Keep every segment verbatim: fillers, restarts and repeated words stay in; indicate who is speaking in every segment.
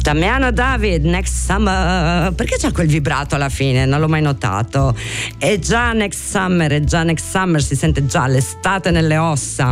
Speaker 1: Damiano David, Next Summer. Perché c'è quel vibrato alla fine? Non l'ho mai notato. E già Next Summer, e già Next Summer, si sente già l'estate nelle ossa.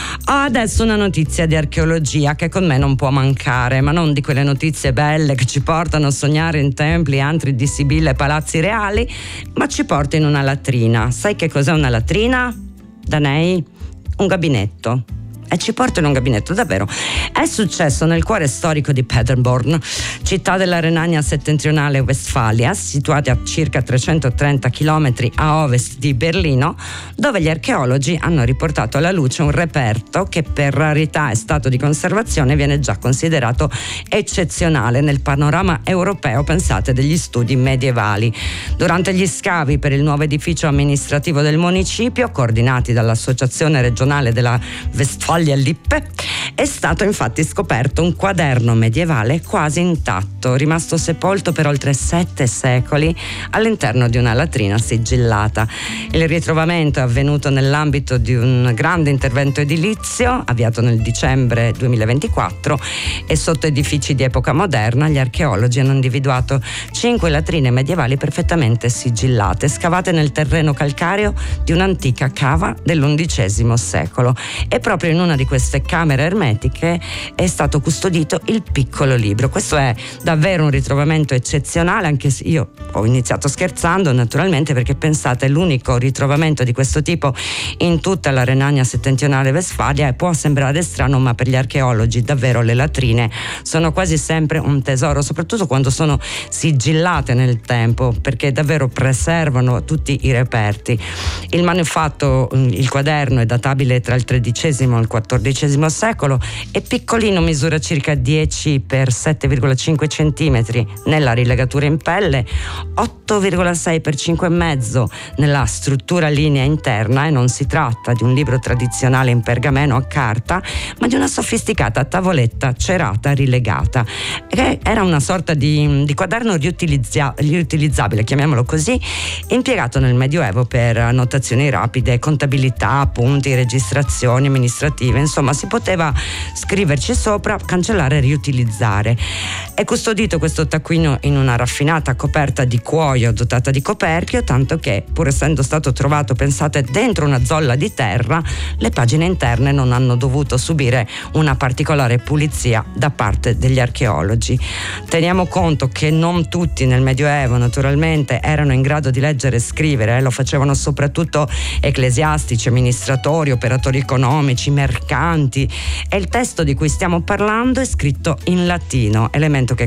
Speaker 1: Adesso una notizia di archeologia che con me non può mancare, ma non di quelle notizie belle che ci portano a sognare in templi, antri di Sibilla e palazzi reali, ma ci porta in una latrina. Sai che cos'è una latrina, Danei? Un gabinetto. E ci porta in un gabinetto, davvero. È successo nel cuore storico di Paderborn, città della Renania settentrionale Westfalia, situata a circa trecentotrenta chilometri a ovest di Berlino, dove gli archeologi hanno riportato alla luce un reperto che per rarità e stato di conservazione viene già considerato eccezionale nel panorama europeo, pensate, degli studi medievali. Durante gli scavi per il nuovo edificio amministrativo del municipio, coordinati dall'Associazione regionale della Westfalia Lippe, è stato infatti scoperto un quaderno medievale quasi intatto, rimasto sepolto per oltre sette secoli all'interno di una latrina sigillata. Il ritrovamento è avvenuto nell'ambito di un grande intervento edilizio avviato nel dicembre duemilaventiquattro e sotto edifici di epoca moderna gli archeologi hanno individuato cinque latrine medievali perfettamente sigillate, scavate nel terreno calcareo di un'antica cava dell'undicesimo secolo, e proprio in una di queste camere ermetiche è stato custodito il piccolo libro. Questo è davvero un ritrovamento eccezionale, anche se io ho iniziato scherzando naturalmente, perché pensate, è l'unico ritrovamento di questo tipo in tutta la Renania settentrionale Westfalia, e può sembrare strano, ma per gli archeologi davvero le latrine sono quasi sempre un tesoro, soprattutto quando sono sigillate nel tempo, perché davvero preservano tutti i reperti. Il manufatto, il quaderno, è databile tra il tredicesimo e il quattordicesimo secolo, è piccolino, misura circa dieci per sette virgola cinque centimetri nella rilegatura in pelle, otto virgola sei per cinque e mezzo nella struttura linea interna, e non si tratta di un libro tradizionale in pergameno a carta, ma di una sofisticata tavoletta cerata rilegata, che era una sorta di, di quaderno riutilizza, riutilizzabile, chiamiamolo così, impiegato nel Medioevo per annotazioni rapide, contabilità, appunti, registrazioni amministrative, insomma si poteva scriverci sopra, cancellare e riutilizzare. È custodito questo taccuino in una raffinata coperta di cuoio dotata di coperchio, tanto che, pur essendo stato trovato, pensate, dentro una zolla di terra, le pagine interne non hanno dovuto subire una particolare pulizia da parte degli archeologi. Teniamo conto che non tutti nel Medioevo naturalmente erano in grado di leggere e scrivere, eh, lo facevano soprattutto ecclesiastici, amministratori, operatori economici, mercanti, e il testo di cui stiamo parlando è scritto in latino, elemento che